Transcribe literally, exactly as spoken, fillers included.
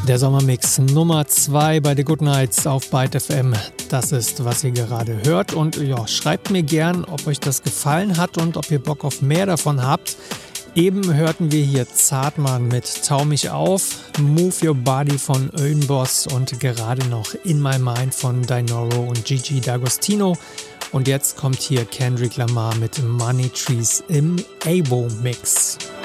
Der Sommermix Nummer zwei bei The Good Nights auf Byte F M. Das ist, was ihr gerade hört. Und ja, schreibt mir gern, ob euch das gefallen hat und ob ihr Bock auf mehr davon habt. Eben hörten wir hier Zartmann mit Tau mich auf, Move Your Body von Ödenboss und gerade noch In My Mind von Dinoro und Gigi D'Agostino. Und jetzt kommt hier Kendrick Lamar mit Money Trees im A B O Mix.